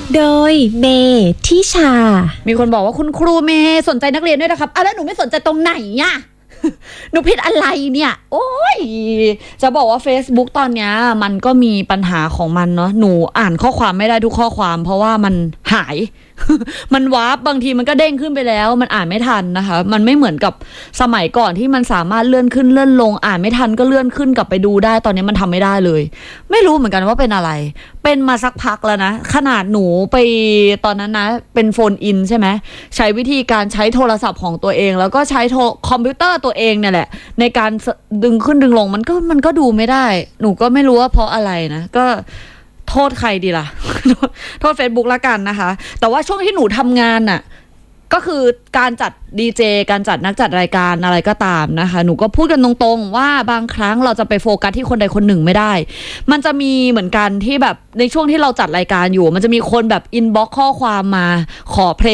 โดยเมทิชามีคนบอกว่าคุณครูเมย์สนใจนักเรียนด้วยนะครับแล้วหนูไม่สนใจตรงไหนอ่ะ หนูผิดอะไรเนี่ยโอ้ยจะบอกว่า Facebook ตอนเนี้ยมันก็มีปัญหาของมันเนาะหนูอ่านข้อความไม่ได้ทุกข้อความเพราะว่ามันหาย มันวาร์ปบางทีมันก็เด้งขึ้นไปแล้วมันอ่านไม่ทันนะคะมันไม่เหมือนกับสมัยก่อนที่มันสามารถเลื่อนขึ้นเลื่อนลงอ่านไม่ทันก็เลื่อนขึ้นกลับไปดูได้ตอนนี้มันทำไม่ได้เลยไม่รู้เหมือนกันว่าเป็นอะไรเป็นมาสักพักแล้วนะขนาดหนูไปตอนนั้นนะเป็นโฟนอินใช่ไหมใช้วิธีการใช้โทรศัพท์ของตัวเองแล้วก็ใช้คอมพิวเตอร์ตัวเองเนี่ยแหละในการดึงขึ้นดึงลงมันก็ดูไม่ได้หนูก็ไม่รู้ว่าเพราะอะไรนะก็โทษใครดีล่ะ โทษ Facebook ละกันนะคะแต่ว่าช่วงที่หนูทำงานน่ะก็คือการจัดดีเจการจัดนักจัดรายการอะไรก็ตามนะคะหนูก็พูดกันตรงๆว่าบางครั้งเราจะไปโฟกัสที่คนใดคนหนึ่งไม่ได้มันจะมีเหมือนกันที่แบบในช่วงที่เราจัดรายการอยู่มันจะมีคนแบบอินบ็อกซ์ข้อความมาขอเพลง